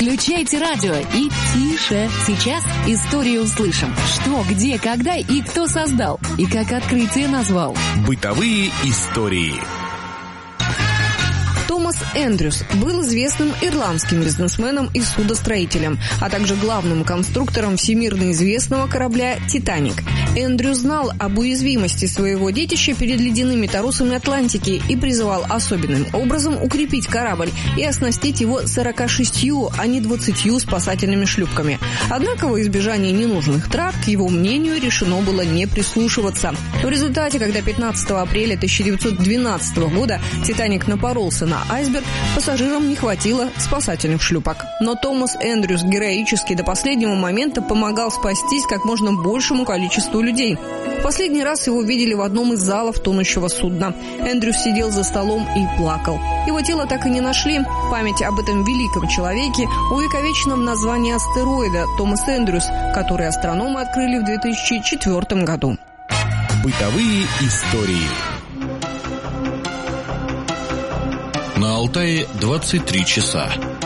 Включайте радио и тише. Сейчас историю услышим. Что, где, когда и кто создал. И как открытие назвал. Бытовые истории. Томас Эндрюс был известным ирландским бизнесменом и судостроителем, а также главным конструктором всемирно известного корабля «Титаник». Эндрюс знал об уязвимости своего детища перед ледяными торосами Атлантики и призывал особенным образом укрепить корабль и оснастить его 46, а не 20 спасательными шлюпками. Однако во избежание ненужных трат, к его мнению, решено было не прислушиваться. В результате, когда 15 апреля 1912 года «Титаник» напоролся на айсберг, пассажирам не хватило спасательных шлюпок. Но Томас Эндрюс героически до последнего момента помогал спастись как можно большему количеству людей. В последний раз его видели в одном из залов тонущего судна. Эндрюс сидел за столом и плакал. Его тело так и не нашли. Память об этом великом человеке увековечена в названии астероида Томас Эндрюс, который астрономы открыли в 2004 году. Бытовые истории. На Алтае 23 часа.